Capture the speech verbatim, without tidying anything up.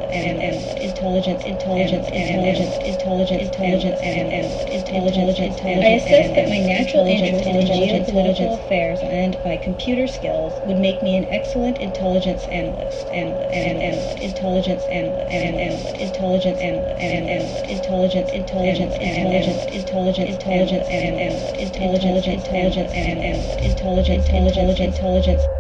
intelligence, intelligence, intelligence, intelligence, intelligence, intelligence, intelligence. I assessed that my natural interest in geopolitical affairs and my computer skills would make me an excellent intelligence analyst, analyst, and intelligence analyst, and intelligence analyst, and intelligence, intelligence, intelligence, intelligence, intelligence, and intelligence, intelligence, and intelligence, intelligence, intelligence.